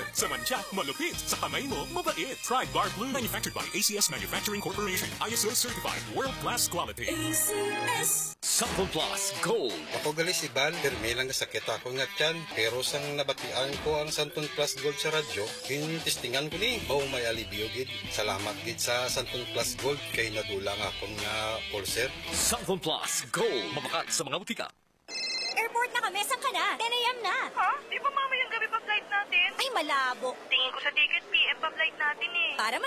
Listen, sa mancha, malupit. Sa kamay mo, mabait. Try Bar Blue. Manufactured by ACS Manufacturing Corporation. ISO certified. World-class quality. ACS. Sample Plus Gold. Ako gali si Ban, permi lang sakit ako nga tiyan. Pero sang nabatian ko ang Santon Plus Gold sa radyo, testingan ko ni. Baw may alibio gid. Salamat gid sa Santon Plus Gold kay nadulang akong nga ulcer. Sample Plus Gold. Mabakat sa mga butika. Airport na kami. Saan ka na? 10 a.m. na. Ha? Di ba mamayang gabi pa flight natin? Ay, malabo. Tingin ko sa ticket, PM pa flight natin eh. Para